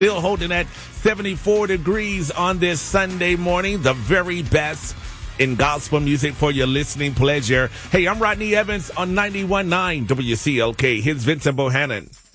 Still holding at 74 degrees on this Sunday morning. The very best in gospel music for your listening pleasure. Hey, I'm Rodney Evans on 91.9 WCLK. Here's Vincent Bohannon.